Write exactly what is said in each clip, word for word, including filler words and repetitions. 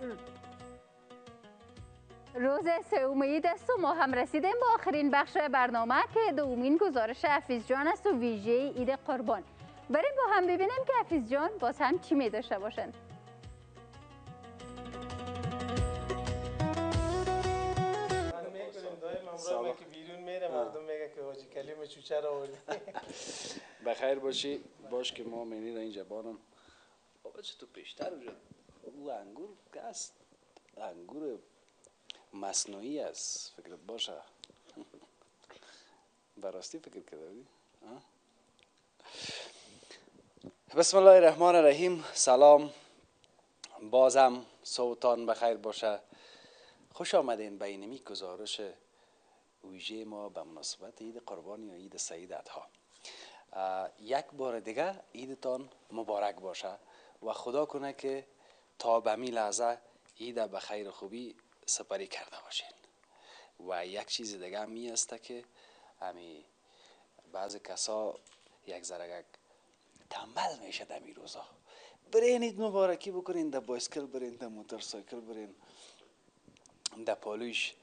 روز سوم عید است و ما هم رسیدیم با آخرین بخش برنامه که دومین گزارش حفیظ جان است و ویژه عید قربان. بریم با هم ببینیم که حفیظ جان باز هم چی می داشته باشند. سلام که بیرون میره مردم میگه که حاجی کلیم چوچه را آوردی. بخیر باشی. باش که ما منی را اینجا بانم. بابا چه تو پیشتر بجد او انگور که است انگور مصنوعی است فکرت باشه. براستی فکر کرده بودی؟ بسم الله الرحمن الرحیم. سلام، بازم صبحتان بخیر باشه. خوش آمدین به اینمی گزارش ویژه ما به مناسبت عید قربان یا عید سعید اضحی. یک بار دیگه عیدتان مبارک باشه و خدا کنه که تا به می لحظه عید به خیر خوبی سپری کرده باشین. و یک چیز دیگه هم می است که امی بعض کسا یک ذره تنبل میشه در این روزا. برین عید مبارکی بکنین، در بایسکل برین، در موتورسایکل برین، در پالوش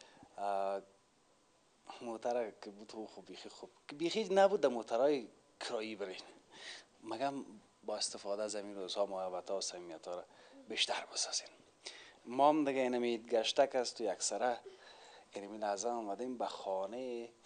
موتر که بود خوب بیخی خوب بیخی نبود، در موترهای کرایی برین. مگم با استفاده از این روزها محبت ها و صمیمیت ها را بیشتر بسازین. ما هم دیگه اینمی گشتک است و یک سره اینمی لحظه آمدیم به خانه